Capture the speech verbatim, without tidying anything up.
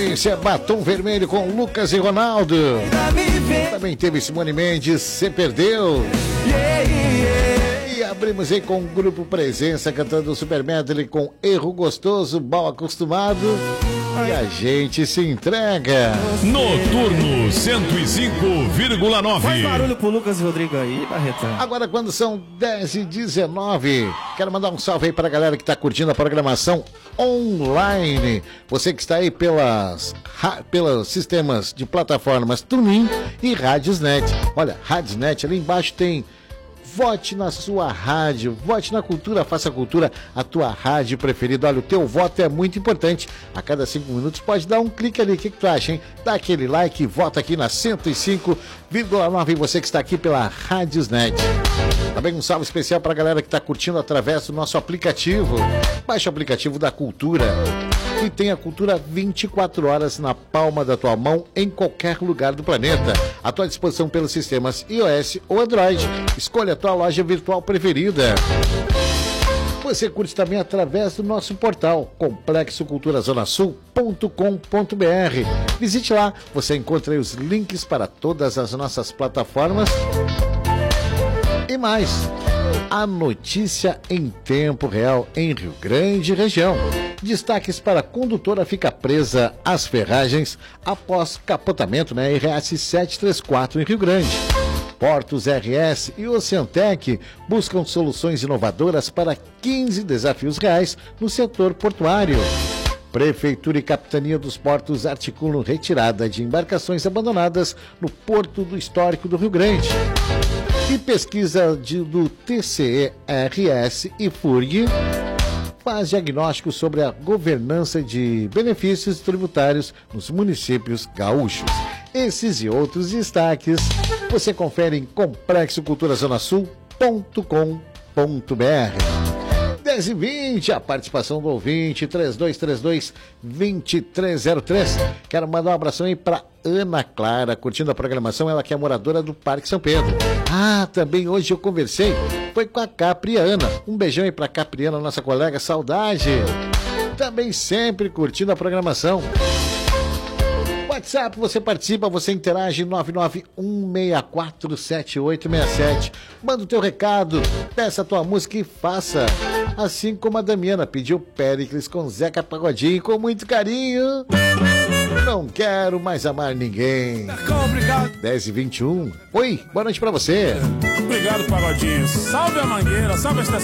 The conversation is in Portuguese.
sequência, Batom Vermelho com Lucas e Ronaldo. Também teve Simone Mendes, Cê Perdeu. E abrimos aí com o Grupo Presença cantando o Super Medley com Erro Gostoso, Mal Acostumado. E a gente se entrega. Noturno cento e cinco vírgula nove. Faz barulho pro Lucas e Rodrigo aí, Barretão. Agora, quando são dez e dezenove, quero mandar um salve aí pra galera que tá curtindo a programação online. Você que está aí pelas, pelos sistemas de plataformas TuneIn e Radiosnet. Olha, Radiosnet, ali embaixo tem vote na sua rádio, vote na cultura, faça a cultura a tua rádio preferida. Olha, o teu voto é muito importante. A cada cinco minutos pode dar um clique ali. O que, que tu acha, hein? Dá aquele like e vota aqui na cento e cinco vírgula nove. Você que está aqui pela Radiosnet. Também um salve especial para a galera que está curtindo através do nosso aplicativo. Baixe o aplicativo da Cultura e tem a Cultura vinte e quatro horas na palma da tua mão em qualquer lugar do planeta. À tua disposição pelos sistemas iOS ou Android. Escolha a tua loja virtual preferida. Você curte também através do nosso portal complexo cultura zona sul ponto com ponto b r. Visite lá, você encontra aí os links para todas as nossas plataformas e mais. A notícia em tempo real em Rio Grande região. Destaques para a condutora fica presa às ferragens após capotamento na R S setecentos e trinta e quatro em Rio Grande. Portos R S e Oceantec buscam soluções inovadoras para quinze desafios reais no setor portuário. Prefeitura e Capitania dos Portos articulam retirada de embarcações abandonadas no Porto do Histórico do Rio Grande. E pesquisa de, do T C E R S e F U R G faz diagnóstico sobre a governança de benefícios tributários nos municípios gaúchos. Esses e outros destaques você confere em complexo cultura zona sul ponto com ponto b r. dez e vinte, a participação do ouvinte, três dois três dois, dois três zero três. Quero mandar um abração aí para Ana Clara, curtindo a programação, ela que é moradora do Parque São Pedro. Ah, também hoje eu conversei, foi com a Capriana. Um beijão aí pra Capriana, nossa colega, saudade. Também sempre curtindo a programação. WhatsApp, você participa, você interage, nove nove um seis quatro sete oito seis sete. Manda o teu recado, peça a tua música e faça. Assim como a Damiana pediu Péricles com Zeca Pagodinho com muito carinho. Não quero mais amar ninguém. Obrigado. dez e vinte e um. Oi, boa noite pra você. Obrigado, Pagodinho. Salve a Mangueira, salve a estação.